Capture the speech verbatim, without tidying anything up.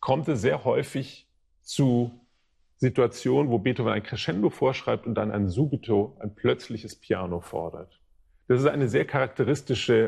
kommt es sehr häufig zu Situationen, wo Beethoven ein Crescendo vorschreibt und dann ein Subito, ein plötzliches Piano fordert. Das ist eine sehr charakteristische